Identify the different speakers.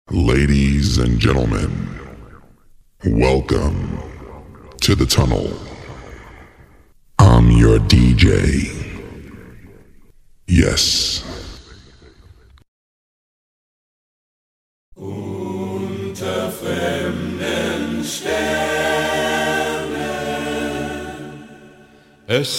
Speaker 1: Ladies and gentlemen, welcome to the tunnel. I'm your DJ. Yes.
Speaker 2: Unter fremden Sternen. Es